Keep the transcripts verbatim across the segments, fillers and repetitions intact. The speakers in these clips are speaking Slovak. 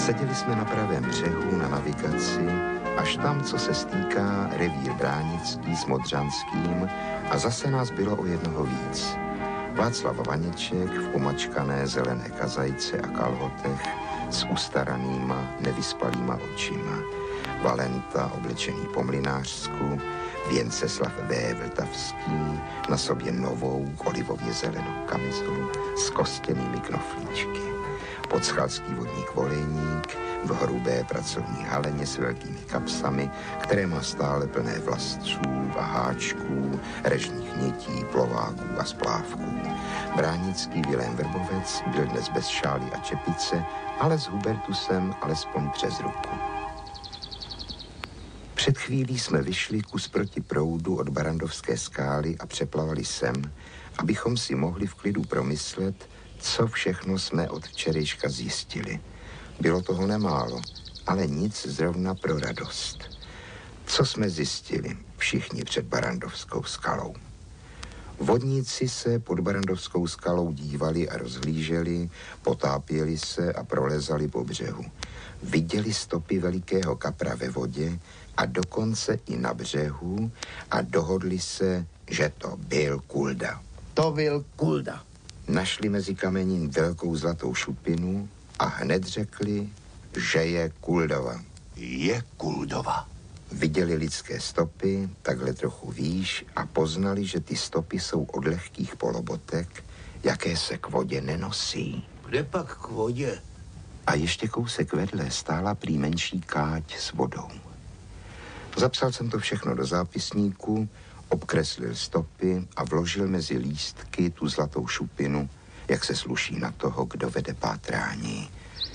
Seděli jsme na pravém břehu na navigaci, až tam, co se stýká revír Bránický s Modřanským, a zase nás bylo o jednoho víc. Václav Vaněček v pomačkané zelené kazajce a kalhotech s ustaranýma, nevyspalýma očima. Valenta oblečený po mlynářsku, Věnceslav V. Vltavský, na sobě novou olivově zelenou kamizolu s kostěnými knoflíčky. Podschalský vodník Volejník v hrubé pracovní haleně s velkými kapsami, které má stále plné vlastců a háčků, režních nití, plováků a splávků. Bránický Vilém Vrbovec byl dnes bez šály a čepice, ale s Hubertusem alespoň přes ruku. Před chvílí jsme vyšli kus proti proudu od Barandovské skály a přeplavali sem, abychom si mohli v klidu promyslet, co všechno jsme od včerejška zjistili. Bylo toho nemálo, ale nic zrovna pro radost. Co jsme zjistili všichni před Barandovskou skalou? Vodníci se pod Barandovskou skalou dívali a rozhlíželi, potápěli se a prolezali po břehu. Viděli stopy velikého kapra ve vodě a dokonce i na břehu a dohodli se, že to byl Kulda. To byl Kulda. Našli mezi kamením velkou zlatou šupinu a hned řekli, že je Kuldova. Je Kuldova. Viděli lidské stopy, takhle trochu výš, a poznali, že ty stopy jsou od lehkých polobotek, jaké se k vodě nenosí. Kde pak k vodě? A ještě kousek vedle stála prý menší káť s vodou. Zapsal jsem to všechno do zápisníku, obkreslil stopy a vložil mezi lístky tu zlatou šupinu, jak se sluší na toho, kdo vede pátrání.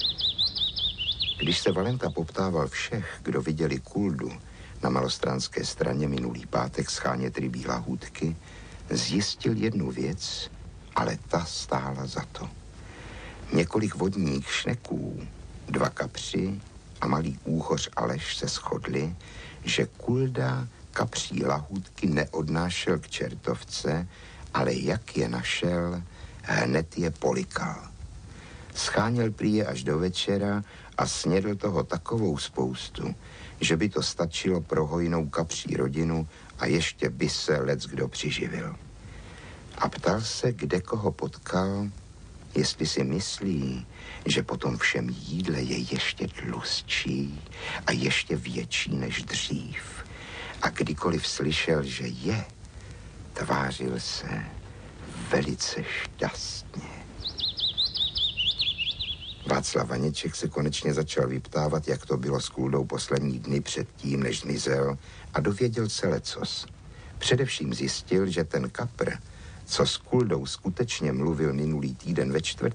Když se Valenta poptával všech, kdo viděli Kuldu na malostranské straně minulý pátek schánět rybí lahůdky, zjistil jednu věc, ale ta stála za to. Několik vodních šneků, dva kapři a malý úhoř Aleš se shodli, že Kulda kapří lahůdky neodnášel k čertovce, ale jak je našel, hned je polikal. Scháněl prý je až do večera a snědl toho takovou spoustu, že by to stačilo pro hojnou kapří rodinu a ještě by se leckdo přiživil. A ptal se, kde koho potkal, jestli si myslí, že po tom všem jídle je ještě tlustší a ještě větší než dřív. A kdykoliv slyšel, že je, tvářil se velice šťastně. Václav Vaněček se konečně začal vyptávat, jak to bylo s Kuldou poslední dny předtím, než zmizel, a dověděl se lecos. Především zjistil, že ten kapr, co s Kuldou skutečně mluvil minulý týden ve čtvrt,